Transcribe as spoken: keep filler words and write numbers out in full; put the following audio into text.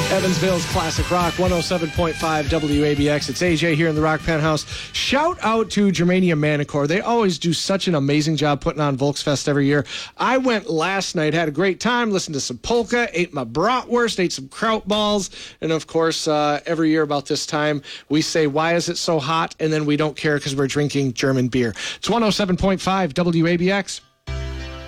Evansville's Classic Rock, one oh seven point five W A B X. It's A J here in the Rock Penthouse. Shout out to Germania Manicure. They always do such an amazing job putting on Volksfest every year. I went last night, had a great time, listened to some polka, ate my bratwurst, ate some kraut balls, and of course, uh, every year about this time, we say, why is it so hot? And then we don't care because we're drinking German beer. It's one oh seven point five W A B X.